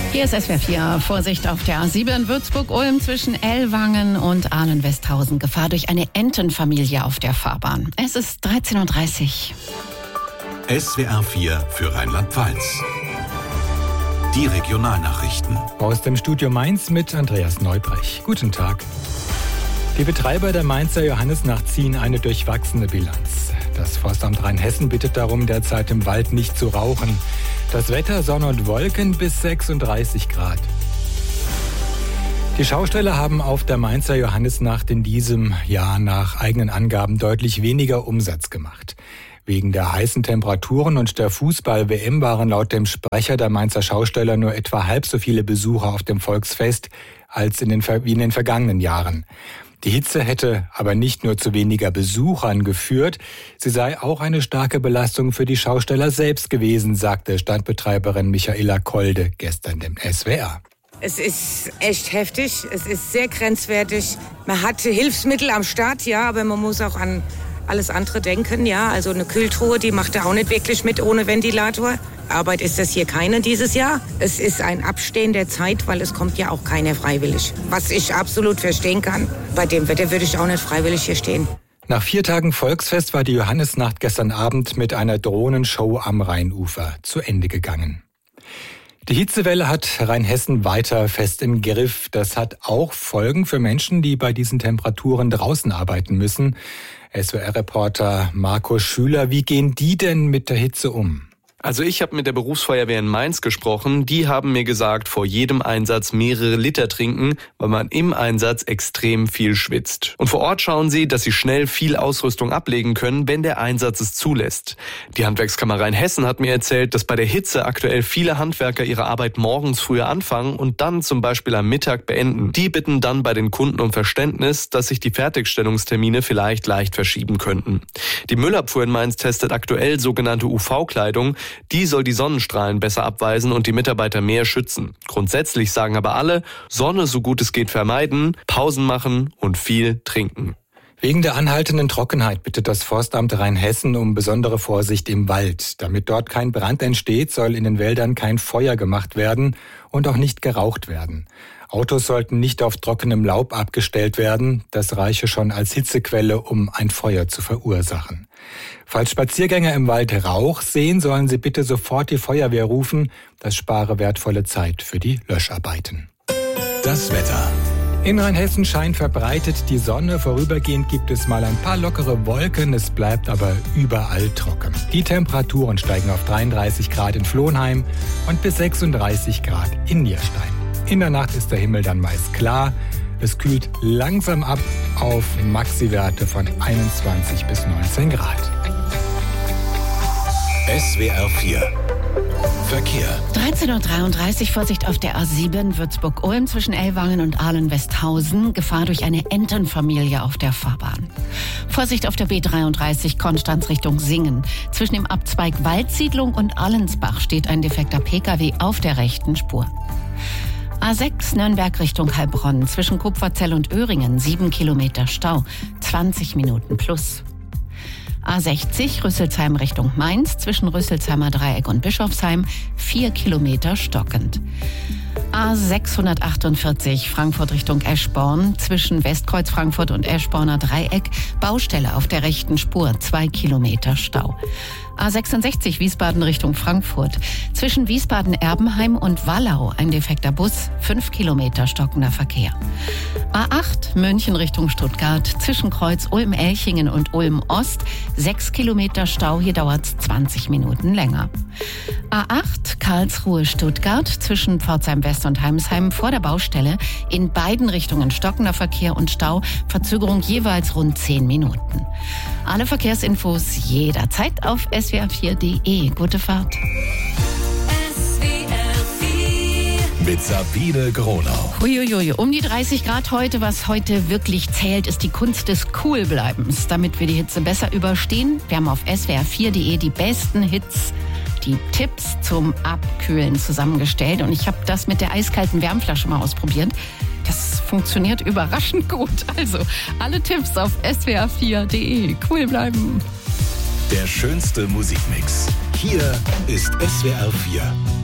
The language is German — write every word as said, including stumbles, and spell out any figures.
Hier ist S W R vier. Vorsicht auf der A sieben Würzburg-Ulm zwischen Ellwangen und Ahlen-Westhausen. Gefahr durch eine Entenfamilie auf der Fahrbahn. Es ist dreizehn Uhr dreißig. S W R vier für Rheinland-Pfalz. Die Regionalnachrichten. Aus dem Studio Mainz mit Andreas Neubrech. Guten Tag. Die Betreiber der Mainzer Johannisnacht ziehen eine durchwachsene Bilanz. Das Forstamt Rheinhessen bittet darum, derzeit im Wald nicht zu rauchen. Das Wetter, Sonne und Wolken bis sechsunddreißig Grad. Die Schausteller haben auf der Mainzer Johannisnacht in diesem Jahr nach eigenen Angaben deutlich weniger Umsatz gemacht. Wegen der heißen Temperaturen und der Fußball-W M waren laut dem Sprecher der Mainzer Schausteller nur etwa halb so viele Besucher auf dem Volksfest als in den, wie in den vergangenen Jahren. Die Hitze hätte aber nicht nur zu weniger Besuchern geführt, sie sei auch eine starke Belastung für die Schausteller selbst gewesen, sagte Standbetreiberin Michaela Kolde gestern dem S W R. Es ist echt heftig, es ist sehr grenzwertig. Man hat Hilfsmittel am Start, ja, aber man muss auch an alles andere denken, ja. Also eine Kühltruhe, die macht er auch nicht wirklich mit ohne Ventilator. Arbeit ist das hier keine dieses Jahr. Es ist ein Abstehen der Zeit, weil es kommt ja auch keiner freiwillig. Was ich absolut verstehen kann. Bei dem Wetter würde ich auch nicht freiwillig hier stehen. Nach vier Tagen Volksfest war die Johannisnacht gestern Abend mit einer Drohnenshow am Rheinufer zu Ende gegangen. Die Hitzewelle hat Rheinhessen weiter fest im Griff. Das hat auch Folgen für Menschen, die bei diesen Temperaturen draußen arbeiten müssen. S W R-Reporter Markus Schüler, wie gehen die denn mit der Hitze um? Also ich habe mit der Berufsfeuerwehr in Mainz gesprochen. Die haben mir gesagt, vor jedem Einsatz mehrere Liter trinken, weil man im Einsatz extrem viel schwitzt. Und vor Ort schauen sie, dass sie schnell viel Ausrüstung ablegen können, wenn der Einsatz es zulässt. Die Handwerkskammer Rheinhessen hat mir erzählt, dass bei der Hitze aktuell viele Handwerker ihre Arbeit morgens früher anfangen und dann zum Beispiel am Mittag beenden. Die bitten dann bei den Kunden um Verständnis, dass sich die Fertigstellungstermine vielleicht leicht verschieben könnten. Die Müllabfuhr in Mainz testet aktuell sogenannte U V-Kleidung. Die soll die Sonnenstrahlen besser abweisen und die Mitarbeiter mehr schützen. Grundsätzlich sagen aber alle, Sonne so gut es geht vermeiden, Pausen machen und viel trinken. Wegen der anhaltenden Trockenheit bittet das Forstamt Rheinhessen um besondere Vorsicht im Wald. Damit dort kein Brand entsteht, soll in den Wäldern kein Feuer gemacht werden und auch nicht geraucht werden. Autos sollten nicht auf trockenem Laub abgestellt werden. Das reiche schon als Hitzequelle, um ein Feuer zu verursachen. Falls Spaziergänger im Wald Rauch sehen, sollen sie bitte sofort die Feuerwehr rufen. Das spare wertvolle Zeit für die Löscharbeiten. Das Wetter. In Rheinhessen scheint verbreitet die Sonne. Vorübergehend gibt es mal ein paar lockere Wolken. Es bleibt aber überall trocken. Die Temperaturen steigen auf dreiunddreißig Grad in Flohnheim und bis sechsunddreißig Grad in Nierstein. In der Nacht ist der Himmel dann meist klar. Es kühlt langsam ab auf Maxi-Werte von einundzwanzig bis neunzehn Grad. S W R vier. Verkehr. dreizehn Uhr dreiunddreißig, Vorsicht auf der A sieben Würzburg-Ulm zwischen Ellwangen und Ahlen-Westhausen. Gefahr durch eine Entenfamilie auf der Fahrbahn. Vorsicht auf der B dreiunddreißig Konstanz Richtung Singen. Zwischen dem Abzweig Waldsiedlung und Allensbach steht ein defekter Pkw auf der rechten Spur. A sechs Nürnberg Richtung Heilbronn zwischen Kupferzell und Öhringen, sieben Kilometer Stau, zwanzig Minuten plus. A sechzig Rüsselsheim Richtung Mainz zwischen Rüsselsheimer Dreieck und Bischofsheim, vier Kilometer stockend. A sechshundertachtundvierzig Frankfurt Richtung Eschborn zwischen Westkreuz Frankfurt und Eschborner Dreieck, Baustelle auf der rechten Spur, zwei Kilometer Stau. A sechsundsechzig Wiesbaden Richtung Frankfurt zwischen Wiesbaden-Erbenheim und Wallau ein defekter Bus, fünf Kilometer stockender Verkehr. A acht München Richtung Stuttgart zwischen Kreuz Ulm-Elchingen und Ulm-Ost, sechs Kilometer Stau, hier dauert es zwanzig Minuten länger. A acht Karlsruhe-Stuttgart zwischen Pforzheim West und Heimsheim vor der Baustelle, in beiden Richtungen stockender Verkehr und Stau, Verzögerung jeweils rund zehn Minuten. Alle Verkehrsinfos jederzeit auf S W R vier Punkt de. Gute Fahrt. S W R vier mit Sabine Gronau. Uiuiui, um die dreißig Grad heute. Was heute wirklich zählt, ist die Kunst des Coolbleibens. Damit wir die Hitze besser überstehen, wir haben auf S W R vier Punkt de die besten Hits, die Tipps zum Abkühlen zusammengestellt. Und ich habe das mit der eiskalten Wärmflasche mal ausprobiert. Das funktioniert überraschend gut. Also alle Tipps auf S W R vier Punkt de. Cool bleiben. Der schönste Musikmix. Hier ist S W R vier.